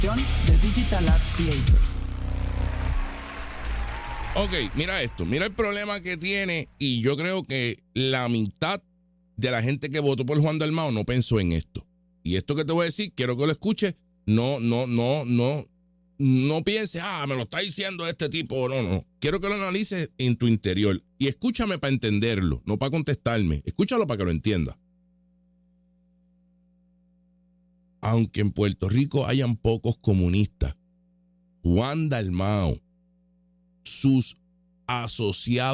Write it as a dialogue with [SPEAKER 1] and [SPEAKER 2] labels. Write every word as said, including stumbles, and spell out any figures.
[SPEAKER 1] de Digital Art Creators.
[SPEAKER 2] Ok, mira esto, mira el problema que tiene, y yo creo que la mitad de la gente que votó por Juan Dalmau no pensó en esto. Y esto que te voy a decir, quiero que lo escuches, no, no, no, no, no pienses, ah, me lo está diciendo este tipo, no, no. Quiero que lo analices en tu interior y escúchame para entenderlo, no para contestarme, escúchalo para que lo entiendas. Aunque en Puerto Rico hayan pocos comunistas, Juan Dalmau, sus asociados